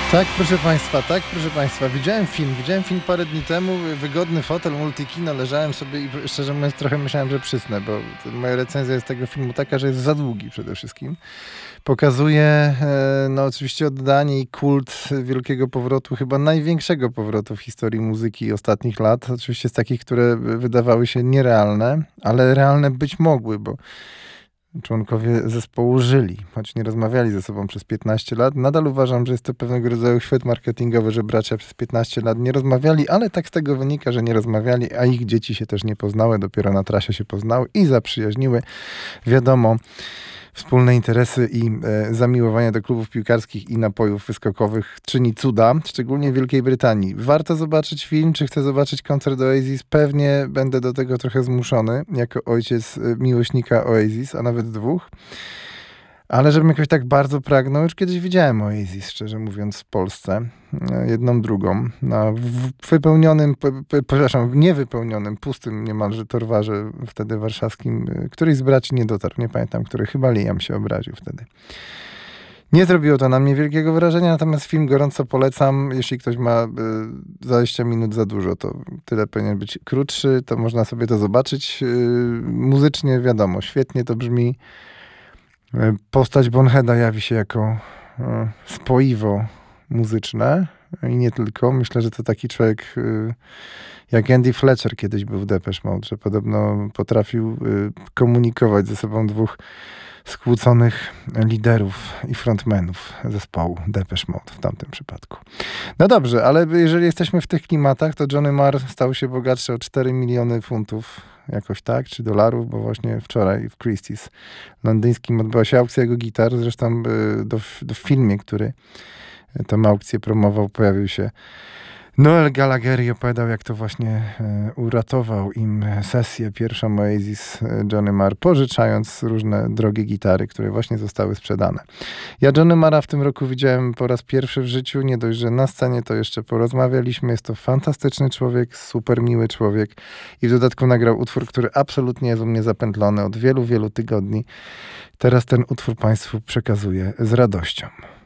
Tak, proszę Państwa. Widziałem film parę dni temu, wygodny fotel, multikino, leżałem sobie i szczerze mówiąc trochę myślałem, że przysnę, bo moja recenzja jest tego filmu taka, że jest za długi przede wszystkim. Pokazuje oczywiście oddanie i kult wielkiego powrotu, chyba największego powrotu w historii muzyki ostatnich lat. Oczywiście z takich, które wydawały się nierealne, ale realne być mogły, bo członkowie zespołu żyli, choć nie rozmawiali ze sobą przez 15 lat. Nadal uważam, że jest to pewnego rodzaju chwyt marketingowy, że bracia przez 15 lat nie rozmawiali, ale tak z tego wynika, że nie rozmawiali, a ich dzieci się też nie poznały, dopiero na trasie się poznały i zaprzyjaźniły. Wiadomo, wspólne interesy i zamiłowanie do klubów piłkarskich i napojów wyskokowych czyni cuda, szczególnie w Wielkiej Brytanii. Warto zobaczyć film, czy chcę zobaczyć koncert Oasis? Pewnie będę do tego trochę zmuszony, jako ojciec miłośnika Oasis, a nawet dwóch. Ale żebym jakoś tak bardzo pragnął, już kiedyś widziałem Oasis, szczerze mówiąc, w Polsce. Jedną, drugą. Na niewypełnionym, pustym niemalże torwarze wtedy warszawskim. Któryś z braci nie dotarł, nie pamiętam, który. Chyba Liam się obraził wtedy. Nie zrobiło to na mnie wielkiego wrażenia, natomiast film gorąco polecam. Jeśli ktoś ma 20 minut za dużo, to tyle powinien być krótszy, to można sobie to zobaczyć. Muzycznie wiadomo, świetnie to brzmi. Postać Bonheada jawi się jako spoiwo muzyczne i nie tylko. Myślę, że to taki człowiek jak Andy Fletcher kiedyś był w Depeche Mode, że podobno potrafił komunikować ze sobą dwóch skłóconych liderów i frontmenów zespołu Depeche Mode w tamtym przypadku. No dobrze, ale jeżeli jesteśmy w tych klimatach, to Johnny Marr stał się bogatszy o 4 miliony funtów, jakoś tak, czy dolarów, bo właśnie wczoraj w Christie's londyńskim odbyła się aukcja jego gitar. Zresztą w filmie, który tę aukcję promował, pojawił się Noel Gallagher i opowiadał, jak to właśnie uratował im sesję pierwszą Oasis Johnny Marr, pożyczając różne drogie gitary, które właśnie zostały sprzedane. Ja Johnny Marra w tym roku widziałem po raz pierwszy w życiu. Nie dość, że na scenie to jeszcze porozmawialiśmy. Jest to fantastyczny człowiek, super miły człowiek i w dodatku nagrał utwór, który absolutnie jest u mnie zapętlony od wielu, wielu tygodni. Teraz ten utwór Państwu przekazuję z radością.